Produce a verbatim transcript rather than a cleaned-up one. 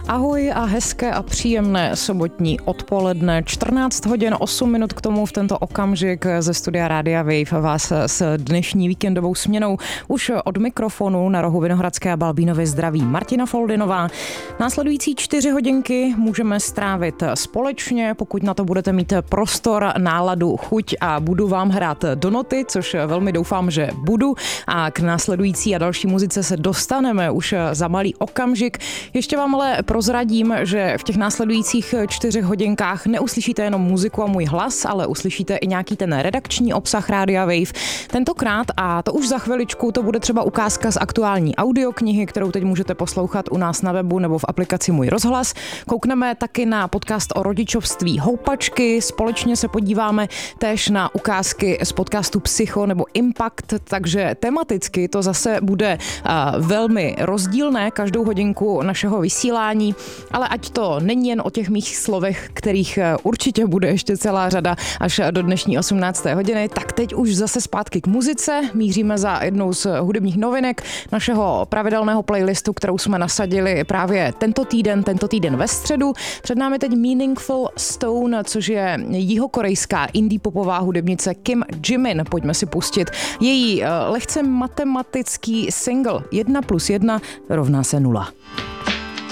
Ahoj a hezké a příjemné sobotní odpoledne. čtrnáct hodin osm minut k tomu v tento okamžik ze studia Rádia Wave vás s dnešní víkendovou směnou už od mikrofonu na rohu Vinohradské a Balbínovy zdraví Martina Foldinová. Následující čtyři hodinky můžeme strávit společně, pokud na to budete mít prostor, náladu, chuť a budu vám hrát do noty, což velmi doufám, že budu. A k následující a další muzice se dostaneme už za malý okamžik. Ještě vám ale prozradím, že v těch následujících čtyřech hodinkách neuslyšíte jenom muziku a můj hlas, ale uslyšíte i nějaký ten redakční obsah Rádia Wave. Tentokrát, a to už za chviličku, to bude třeba ukázka z aktuální audioknihy, kterou teď můžete poslouchat u nás na webu nebo v aplikaci Můj rozhlas. Koukneme taky na podcast o rodičovství Houpačky, společně se podíváme též na ukázky z podcastu Psycho nebo Impact, takže tematicky to zase bude uh, velmi rozdílné každou hodinku našeho vysílání, ale ať to není jen o těch mých slovech, kterých určitě bude ještě celá řada až do dnešní osmnácté hodiny, tak teď už zase zpátky k muzice. Míříme za jednou z hudebních novinek našeho pravidelného playlistu, kterou jsme nasadili právě tento týden, tento týden ve středu. Před námi teď Meaningful Stone, což je jihokorejská indie popová hudebnice Kim Jimin. Pojďme si pustit její lehce matematický single jedna plus jedna rovná se nula.